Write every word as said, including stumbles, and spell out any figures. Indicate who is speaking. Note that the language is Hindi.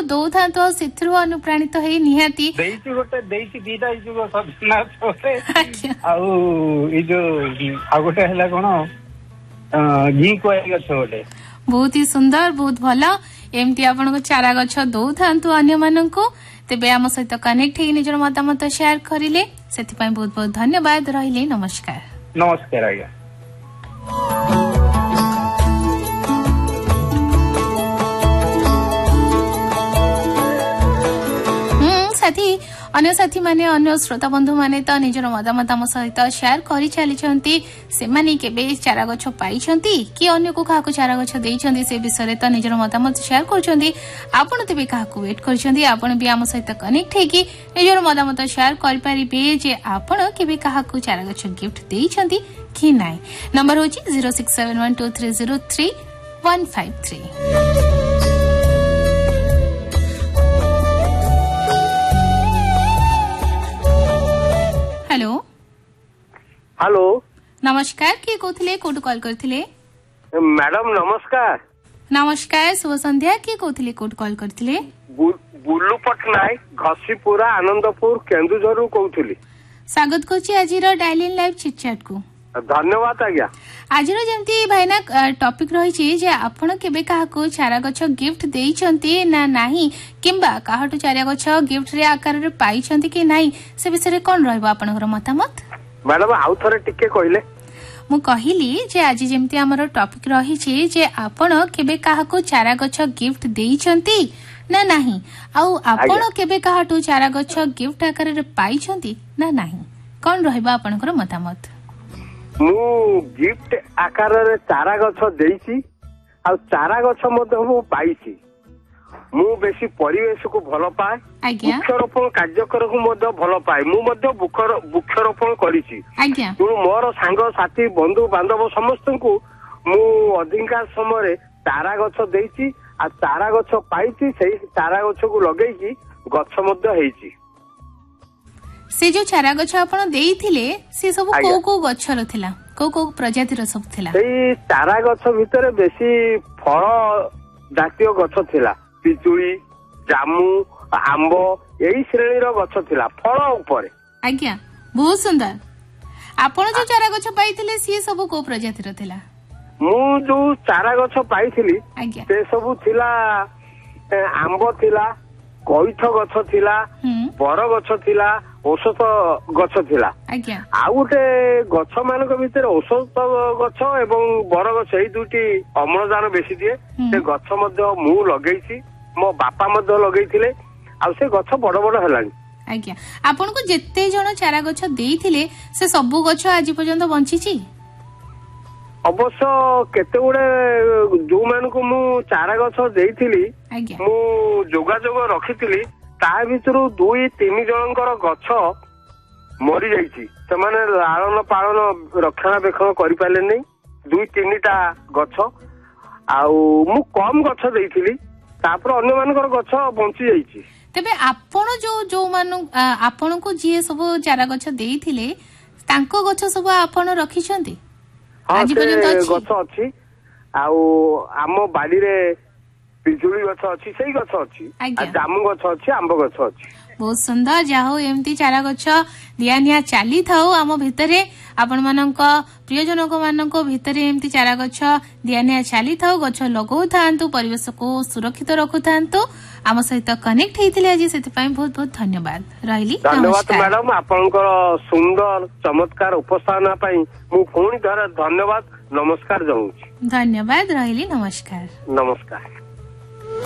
Speaker 1: ଦଉଥାନ୍ତୁ ଆଉ ସେଥିରୁ ଅନୁପ୍ରାଣିତ ହେଇ ନିହାତି
Speaker 2: ଦେଇଛି ଗୋଟେ ଦେଇଛି ଦିଟା ଏଇ ଯୋଉ ସଜନା ଗଛ ଆଉ ଏଇ ଯୋଉ ଆଉ ଗୋଟେ ହେଲା କଣ ଘି କୁଆରୀ ଗଛ ଗୋଟେ।
Speaker 1: ବହୁତ ହି ସୁନ୍ଦର, ବହୁତ ଭଲ। ଏମିତି ଆପଣଙ୍କୁ ଚାରା ଗଛ ଦଉଥାନ୍ତୁ ଅନ୍ୟମାନଙ୍କୁ। ତେବେ ଆମ ସହିତ କନେକ୍ଟ ହେଇ ନିଜର ମତାମତ ସେୟାର କରିଲେ ସେଥିପାଇଁ ବହୁତ ବହୁତ ଧନ୍ୟବାଦ। ରହିଲି, ନମସ୍କାର।
Speaker 2: ନମସ୍କାର ଆଜ୍ଞା।
Speaker 1: साथी अन्य साथी माने अन्य श्रोता बंधु माने तो निजर मतामत आम सहित शेयर करि चलिछंती। सेमानी केबे चारा गछ पाइछंती कि अन्य को काहाको चारा गछ देइछंती से विषय तो निजर मतामत शेयर करछंती। आपण तेबे काहाको वेट करछंती, आपण भी आम सहित कनेक्ट हेकी निजर मतामत शेयर करि परिबे जे आपण केबे काहाको चारा गछ गिफ्ट देइछंती कि नाही। नंबर होची zero six seven one two three zero three one five three। Hello
Speaker 3: hello
Speaker 1: नमस्कार, किए कहते कोटू कॉल करथिले?
Speaker 3: मैडम नमस्कार।
Speaker 1: नमस्कार, शुभ संध्या। किए कहते कोटू कॉल करथिले?
Speaker 3: बुल्लू पटनायक घसीपुरा आनंदपुर केन्दुझर कहूली।
Speaker 1: स्वागत करछि आजिर डायलिन लाइव चिटचैट को।
Speaker 3: धन्यवाद आज्ञा।
Speaker 1: आजिर जेमती भाईना टॉपिक रही जे आपण केबे काहाको चारा गछ गिफ्ट देइछंती ना नाही किंबा काहाटो चारा गछ गिफ्ट रे आकार रे पाइछंती कि नाही से विषय कोन रहबो आपनकर मतामत?
Speaker 3: मैडम आउ थरे टिके कहिले।
Speaker 1: मु कहिली जे आज जेमती हमर टॉपिक रही जे जे आपण केबे काहाको चारा गछ गिफ्ट देइछंती ना नाही आउ आपण केबे काहाटो चारा गछ गिफ्ट आकार रे पाइछंती ना नाही कोन रहबो आपनकर मतामत?
Speaker 3: मु गिफ्ट आकार रे चारा गछ देइछि आ चारा गछ मते मु पाइछि। मु बेसी परिवेश को भल पाए, वृक्षरोपण कार्यक्रम को मते भल पाए। मु मते वृक्षरोपण करिछि। तेणु मोर सांग साथी बंधु बांधव समस्त को मु अधिकांश समय चारा गछ देइछि आ चारा गछ पाइछि। सेही चारा गछ को लगेइछि गछ मते हेइछि।
Speaker 1: से जो चारा गछ आपण देइथिले से सब को को गछर थिला, को को प्रजातिर सब थिला?
Speaker 3: सेही चारा गछ भितरे बेसी फल जातीय गछ थिला। पिजुली, जामु, आंबो एई श्रेणी रो गछ थिला फल ऊपर।
Speaker 1: आज्ञा बहुत सुंदर। आपण जो चारा गछ पाइथिले से सब को प्रजातिर थिला?
Speaker 3: मु जो चारा गछ पाइथिली से सब थिला आंबो थिला, कइठ गछ थिला, बर गछ थिला, औषध गछ थिला। आ गोटे गछ मानक भितर औषध गछ एवं बर गछ एई दुटी अम्लजान बेसी दिए। से गछ मध्य मु लगेइछि, मो बापा मध्य लगेइथिले आ से गछ बड़ बड़ हेलानी।
Speaker 1: आज्ञा आपन को जेते जण चारा गछ देइथिले से सब गछ आज पर्यंत बंचिछि?
Speaker 3: अवश्य केते गुडे जो मान को मु चारा गछ देइथिली मु जोगाजोग रखिथिली ता भितरु दुई तीन जनकर गछ मरी जाइछि। सेमाने लालन पालन रक्षणाबेक्षण करि पाले नै। दुई तीनटा गछ आउ मु कम गछ देइथिली तापर अन्य मानकर गछ बंची जाइछि।
Speaker 1: तबे आपण जो जो मानु आपण को जे सब चारा गछ देइथिले तांको गछ सब आपण रखिछंती?
Speaker 3: आज पर्यंत गछ अछि आउ आम बाड़ी रे पिजुली गछ अछि, सेही गछ अछि, आ जामु गछ अछि, आंब गछ अछि।
Speaker 1: बहुत सुंदर। जाहो एमती चारा गछ दिया निया चली थाओ आम भितरे आपण मानक प्रियजनक मानक भितरे एमती चारा गछ दिया निया चली थाओ, गछ लगौ थांतु, परिवेश को सुरक्षित रखु थांतु। आम सहित कनेक्ट हेतिले आज सेति पई बहुत बहुत धन्यवाद। रहिली,
Speaker 3: धन्यवाद मैडम। आपनकर सुंदर चमत्कार उपस्थापना पई मु पुणी धन्यवाद नमस्कार जाउछि।
Speaker 1: धन्यवाद। रहिली, नमस्कार।
Speaker 3: नमस्कार।